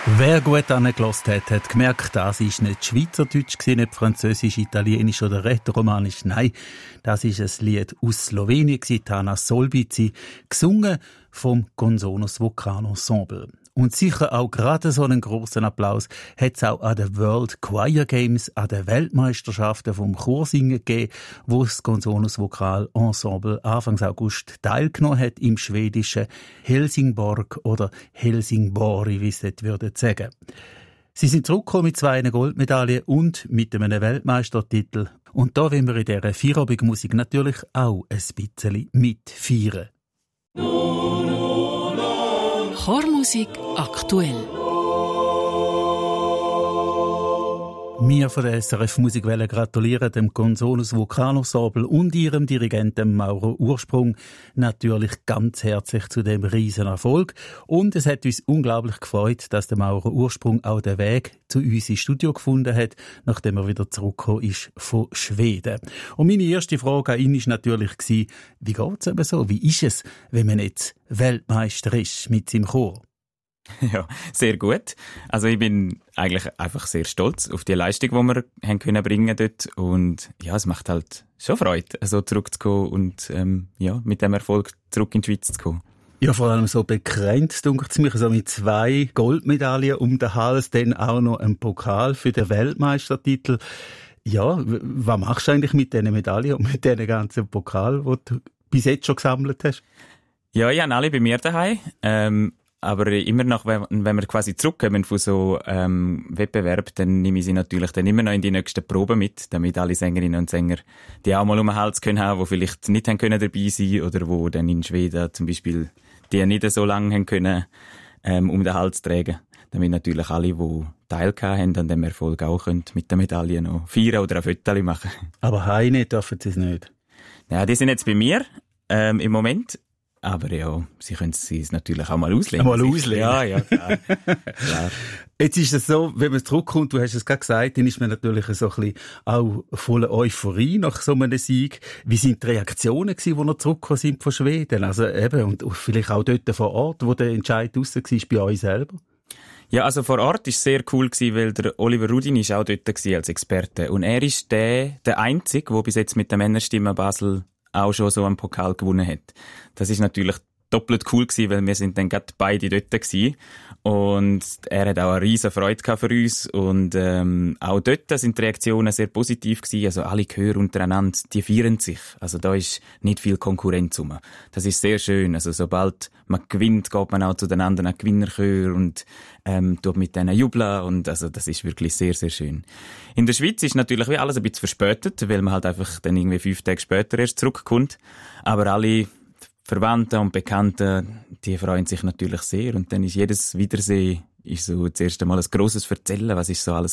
Wer gut angehört hat, hat gemerkt, das war nicht Schweizerdeutsch, nicht Französisch, Italienisch oder Rätoromanisch. Nein, das ist ein Lied aus Slowenien, Tana Solbici, gesungen vom Gonzonos Vokalensemble. Und sicher auch gerade so einen grossen Applaus hat es auch an den World Choir Games, an den Weltmeisterschaften vom Chorsingen gegeben, wo das Gonzonos Vokalensemble Anfang August teilgenommen hat im schwedischen Helsingborg oder Helsingborg, wie es dort würde sagen. Sie sind zurückgekommen mit 2 Goldmedaillen und mit einem Weltmeistertitel. Und da wollen wir in dieser Feierabendmusik natürlich auch ein bisschen mitfeiern. Chormusik aktuell. Wir von der SRF Musik wollen gratulieren dem Gonzonos Vokalensemble und ihrem Dirigenten Mauro Ursprung natürlich ganz herzlich zu dem riesen Erfolg. Und es hat uns unglaublich gefreut, dass der Mauro Ursprung auch den Weg zu uns ins Studio gefunden hat, nachdem er wieder zurückgekommen ist von Schweden. Und meine erste Frage an ihn war natürlich, wie geht es eben so? Wie ist es, wenn man jetzt Weltmeister ist mit seinem Chor? Ja, sehr gut. Also ich bin eigentlich einfach sehr stolz auf die Leistung, die wir haben können bringen dort. Und ja, es macht halt schon Freude, so zurückzukommen und mit dem Erfolg zurück in die Schweiz zu kommen. Ja, vor allem so bekränzt, denke ich mich, so mit 2 Goldmedaillen um den Hals, dann auch noch ein Pokal für den Weltmeistertitel. Ja, was machst du eigentlich mit diesen Medaillen und mit diesen ganzen Pokal, die du bis jetzt schon gesammelt hast? Ja, ich habe alle bei mir daheim. Aber immer noch, wenn wir quasi zurückkommen von so Wettbewerb, dann nehme ich sie natürlich dann immer noch in die nächsten Proben mit, damit alle Sängerinnen und Sänger die auch mal um den Hals können haben, die vielleicht nicht haben können dabei sein oder wo dann in Schweden zum Beispiel die nicht so lange haben können um den Hals tragen, damit natürlich alle, die teilgehabt haben an dem Erfolg, auch können mit der Medaille noch feiern oder ein Foto machen. Aber heine dürfen sie es nicht? Ja, die sind jetzt bei mir im Moment. Aber ja, sie können es natürlich auch mal auslegen. Mal auslegen? Ja, klar. Klar. Jetzt ist es so, wenn man zurückkommt, du hast es gerade gesagt, dann ist man natürlich so ein bisschen auch voller Euphorie nach so einem Sieg. Wie sind die Reaktionen gewesen, die noch zurückgekommen sind von Schweden? Also eben, und vielleicht auch dort vor Ort, wo der Entscheid raus war, bei euch selber? Ja, also vor Ort war es sehr cool gewesen, weil der Oliver Rudin ist auch dort gewesen als Experte. Und er ist der Einzige, der bis jetzt mit der Männerstimme Basel auch schon so einen Pokal gewonnen hat. Das ist natürlich doppelt cool gewesen, weil wir sind dann gerade beide dort gewesen. Und er hat auch eine riesen Freude gehabt für uns. Und auch dort sind die Reaktionen sehr positiv gewesen. Also alle Chöre untereinander, die feiern sich. Also da ist nicht viel Konkurrenz rum. Das ist sehr schön. Also sobald man gewinnt, geht man auch zu den anderen Gewinnerchören und tut mit denen jubeln. Und also das ist wirklich sehr, sehr schön. In der Schweiz ist natürlich wie alles ein bisschen verspätet, weil man halt einfach dann irgendwie 5 Tage später erst zurückkommt. Aber alle Verwandte und Bekannte, die freuen sich natürlich sehr. Und dann ist jedes Wiedersehen ist so das erste Mal ein grosses Erzählen, was ist so alles